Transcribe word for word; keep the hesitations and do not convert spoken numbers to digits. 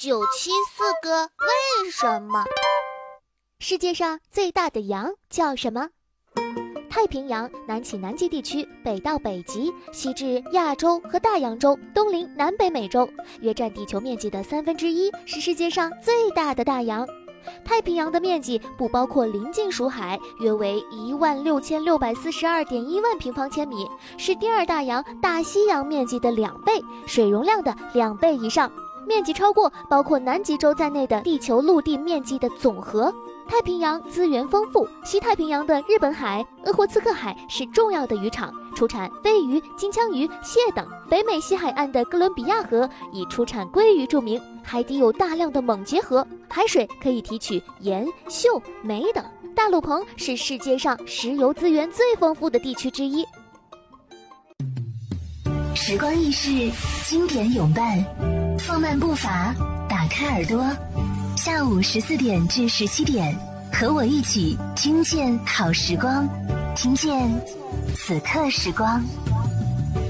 九七四个为什么？ 世界上最大的洋叫什么？太平洋南起南极地区，北到北极，西至亚洲和大洋洲，东临南北美洲，约占地球面积的三分之一，是世界上最大的大洋。太平洋的面积不包括邻近属海，约为一万六千六百四十二点一万平方千米，是第二大洋大西洋面积的两倍，水容量的两倍以上，面积超过包括南极洲在内的地球陆地面积的总和。太平洋资源丰富，西太平洋的日本海、鄂霍次克海是重要的渔场，出产飞鱼、金枪鱼、蟹等。北美西海岸的哥伦比亚河以出产鲑鱼著名，海底有大量的锰结核，海水可以提取盐、溴、镁等。大陆棚是世界上石油资源最丰富的地区之一。 时光易逝，经典永伴，放慢步伐，打开耳朵，下午十四点至十七点，和我一起听见好时光，听见此刻时光。